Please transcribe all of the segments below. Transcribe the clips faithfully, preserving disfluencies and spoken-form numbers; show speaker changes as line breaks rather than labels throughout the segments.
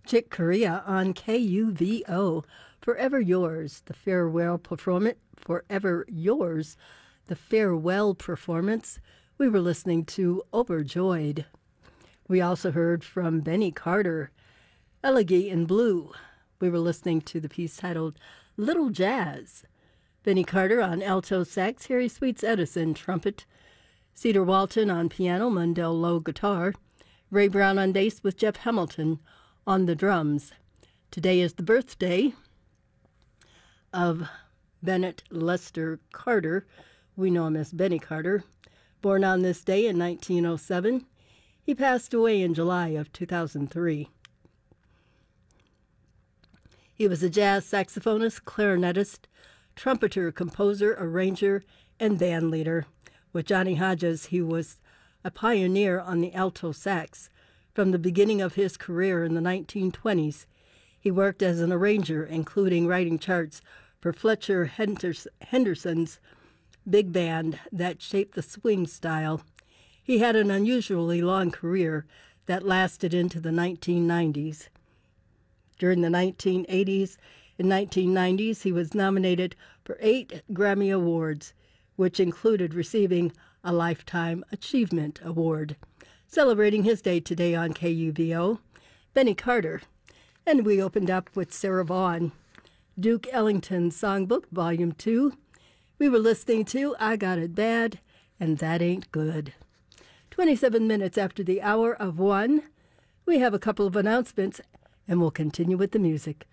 Chick Corea on K U V O. Forever Yours, the farewell performance. Forever Yours, the farewell performance. We were listening to Overjoyed. We also heard from Benny Carter, Elegy in Blue. We were listening to the piece titled Little Jazz. Benny Carter on alto sax, Harry Sweets Edison trumpet, Cedar Walton on piano, Mundell Lowe guitar, Ray Brown on bass with Jeff Hamilton on the drums. Today is the birthday of Bennett Lester Carter. We know him as Benny Carter. Born on this day in nineteen oh seven, he passed away in July of two thousand three. He was a jazz saxophonist, clarinetist, trumpeter, composer, arranger, and band leader. With Johnny Hodges, he was a pioneer on the alto sax. From the beginning of his career in the nineteen twenties, he worked as an arranger, including writing charts for Fletcher Henderson's big band that shaped the swing style. He had an unusually long career that lasted into the nineteen nineties. During the nineteen eighties and nineteen nineties, he was nominated for eight Grammy Awards, which included receiving a Lifetime Achievement Award. Celebrating his day today on K U V O, Benny Carter. And we opened up with Sarah Vaughan, Duke Ellington's Songbook, Volume two. We were listening to I Got It Bad, and That Ain't Good. twenty-seven minutes after the hour of one, we have a couple of announcements, and we'll continue with the music.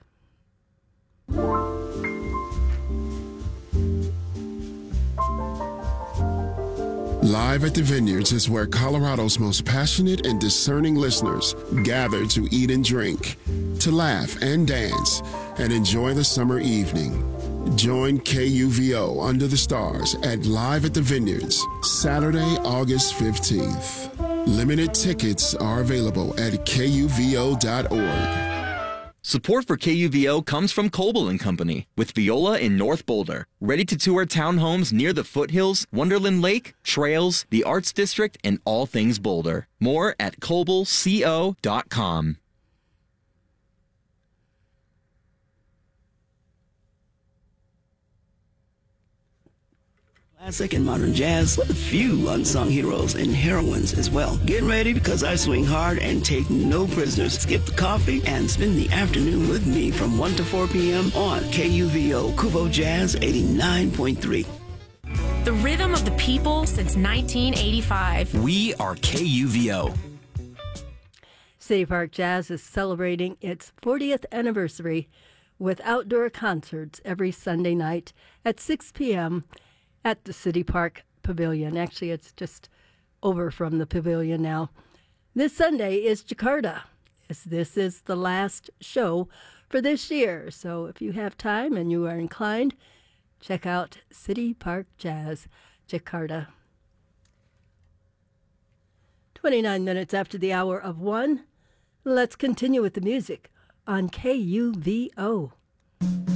Live at the Vineyards is where Colorado's most passionate and discerning listeners gather to eat and drink, to laugh and dance, and enjoy the summer evening. Join K U V O Under the Stars at Live at the Vineyards, Saturday, August fifteenth. Limited tickets are available at K U V O dot org.
Support for K U V O comes from Coble and Company, with Viola in North Boulder. Ready to tour townhomes near the foothills, Wonderland Lake, trails, the Arts District, and all things Boulder. More at Coble Co dot com.
Classic and modern jazz with a few unsung heroes and heroines as well. Get ready because I swing hard and take no prisoners. Skip the coffee and spend the afternoon with me from one to four p.m. on K U V O Kubo Jazz eighty-nine point three.
The rhythm of the people since nineteen eighty-five.
We are K U V O.
City Park Jazz is celebrating its fortieth anniversary with outdoor concerts every Sunday night at six p.m. at the City Park Pavilion. Actually, it's just over from the pavilion now. This Sunday is Jakarta, as this is the last show for this year. So if you have time and you are inclined, check out City Park Jazz, Jakarta. twenty-nine minutes after the hour of one, let's continue with the music on K U V O.